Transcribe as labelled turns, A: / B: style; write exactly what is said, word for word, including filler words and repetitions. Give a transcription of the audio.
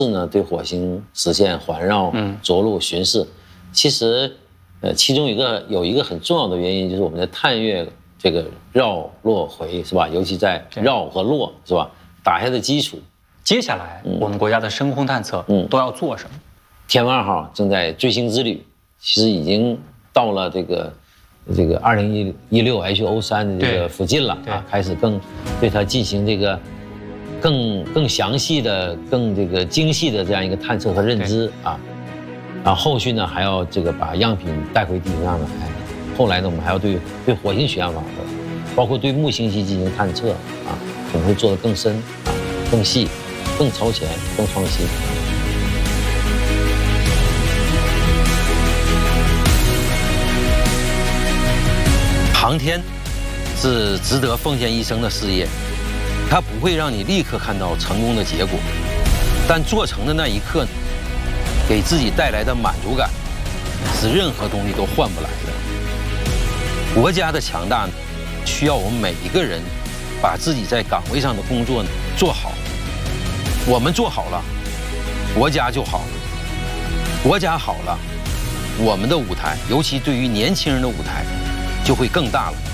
A: 呢对火星实现环绕、着陆、巡视。其实，呃，其中一个有一个很重要的原因，就是我们的探月这个绕落回是吧？尤其在绕和落是吧，打下的基础。
B: 接下来我们国家的深空探测都要做什么？
A: 天问二号正在追星之旅，其实已经到了这个这个二零一六 H O 三的这个附近了啊，开始更对它进行这个更更详细的、更这个精细的这样一个探测和认知啊。然后后续呢还要这个把样品带回地球上来，后来呢我们还要对对火星取样访问，包括对木星系进行探测啊，我们会做得更深啊、更细、更超前、更创新。航天是值得奉献一生的事业，它不会让你立刻看到成功的结果，但做成的那一刻，给自己带来的满足感，是任何东西都换不来的。国家的强大需要我们每一个人把自己在岗位上的工作做好。我们做好了，国家就好了；国家好了，我们的舞台，尤其对于年轻人的舞台，就会更大了。